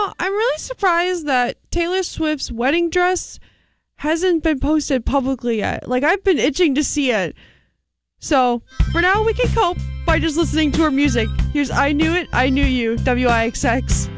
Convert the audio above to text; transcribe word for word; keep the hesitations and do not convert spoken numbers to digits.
know, I'm really surprised that Taylor Swift's wedding dress hasn't been posted publicly yet. Like, I've been itching to see it. So, for now, we can cope by just listening to her music. Here's I Knew It, I Knew You, W I X X.